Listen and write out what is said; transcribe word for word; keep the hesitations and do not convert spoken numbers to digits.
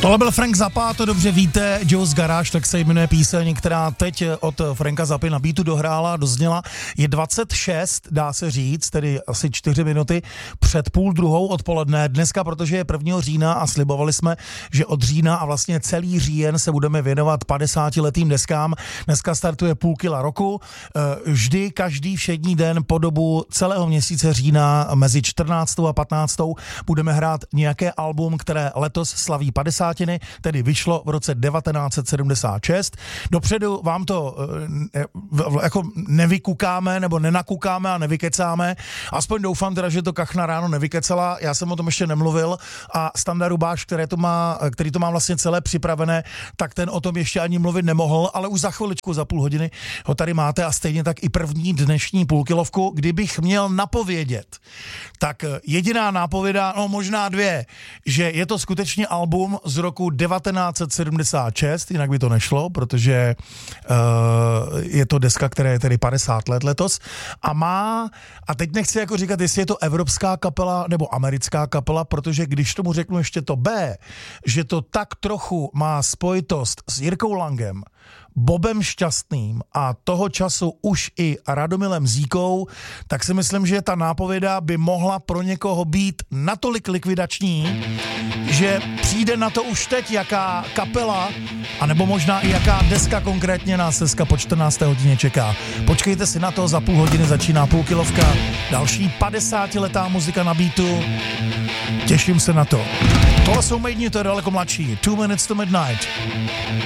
Tohle byl Frank Zappa, to dobře víte, Joe's Garage, tak se jmenuje píseň, která teď od Franka Zappy na beatu dohrála, dozněla. Je dvacet šest, dá se říct, tedy asi čtyři minuty před půl druhou odpoledne dneska, protože je prvního října a slibovali jsme, že od října a vlastně celý říjen se budeme věnovat padesátiletým deskám. Dneska startuje půl kila roku, vždy každý všední den po dobu celého měsíce října mezi čtrnáctou a patnáctou budeme hrát nějaké album, které letos slaví padesátiny, tedy vyšlo v roce devatenáct set sedmdesát šest. Dopředu vám to e, jako nevykukáme nebo nenakukáme a nevykecáme. Aspoň doufám teda, že to Kachna ráno nevykecala. Já jsem o tom ještě nemluvil a Standa Rubáš, které to má, který to má vlastně celé připravené, tak ten o tom ještě ani mluvit nemohl, ale už za chviličku, za půl hodiny ho tady máte a stejně tak i první dnešní půlkilovku. Kdybych měl napovědět, tak jediná nápověda, no možná dvě, že je to skutečně album z roku devatenáct set sedmdesát šest, jinak by to nešlo, protože uh, je to deska, která je tedy padesát let letos a má, a teď nechci jako říkat, jestli je to evropská kapela nebo americká kapela, protože když tomu řeknu ještě to B, že to tak trochu má spojitost s Jirkou Langem, Bobem Šťastným a toho času už i Radomilem Zíkou, tak si myslím, že ta nápověda by mohla pro někoho být natolik likvidační, že přijde na to už teď, jaká kapela, anebo možná i jaká deska konkrétně nás dneska po čtrnácté hodině čeká. Počkejte si na to, za půl hodiny začíná půlkilovka, další padesátiletá muzika na beatu. Těším se na to. Tohle jsou Made New, to je daleko mladší. Two Minutes to Midnight.